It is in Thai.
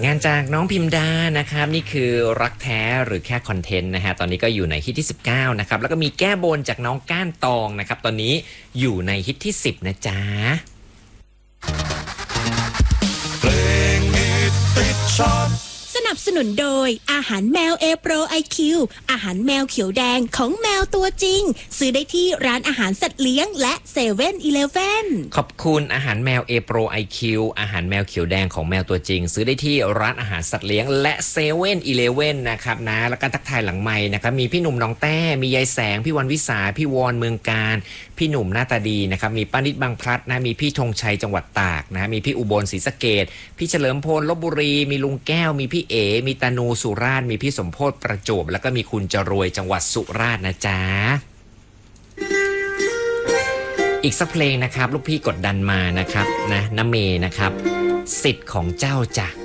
งานจากน้องพิมดานะครับนี่คือรักแท้หรือแค่คอนเทนต์นะฮะตอนนี้ก็อยู่ในฮิตที่19นะครับแล้วก็มีแก้บนจากน้องก้านตองนะครับตอนนี้อยู่ในฮิตที่10นะจ๊ะเพลงฮิตติดชาร์ตสนับสนุนโดยอาหารแมวเอโปรไอคิวอาหารแมวเขียวแดงของแมวตัวจริงซื้อได้ที่ร้านอาหารสัตว์เลี้ยงและเซเว่นอีเลฟเว่นขอบคุณอาหารแมวเอโปรไอคิวอาหารแมวเขียวแดงของแมวตัวจริงซื้อได้ที่ร้านอาหารสัตว์เลี้ยงและเซเว่นอีเลฟเว่นนะครับนะแล้วก็ทักทายหลังไมค์นะครับมีพี่หนุ่มน้องแต้มียายแสงพี่วันวิสาพี่วอนเมืองการพี่หนุ่มหน้าตาดีนะครับมีป้านิดบางพลัดนะมีพี่ธงชัยจังหวัดตากนะมีพี่อุบลศรีสะเกษพี่เฉลิมพลลพบุรีมีลุงแก้วมีพี่เอมีตานูสุราษฎร์มีพี่สมโพธิ์ประจวบแล้วก็มีคุณจรวยจังหวัดสุราษฎร์นะจ๊ะอีกสักเพลงนะครับลูกพี่กดดันมานะครับนะน้ำเมนะครับสิทธิ์ของเจ้าจ้ะ